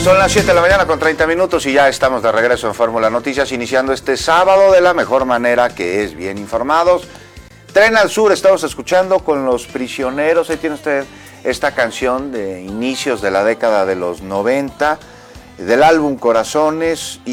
Son las 7 de la mañana con 30 minutos y ya estamos de regreso en Fórmula Noticias, iniciando este sábado de la mejor manera, que es bien informados. Tren al Sur, estamos escuchando con Los Prisioneros. Ahí tiene usted esta canción de inicios de la década de los 90, del álbum Corazones.